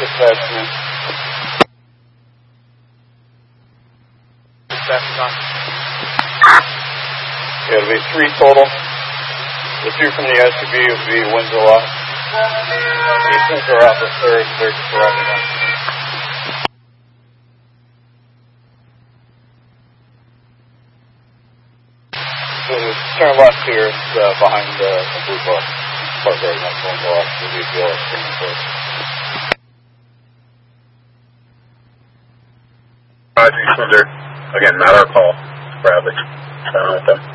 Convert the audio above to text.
Dispatch, man. Dispatch is on. Yeah, it'll be 3 total. The 2 from the SUV will be Winslow off. These things are off the 3rd. They're just arriving on. So turn left here. It's behind the blue car. Park right next to Winslow off. The VPL screen first. Roger, East Windsor. Again, not our call. Bradley. With them.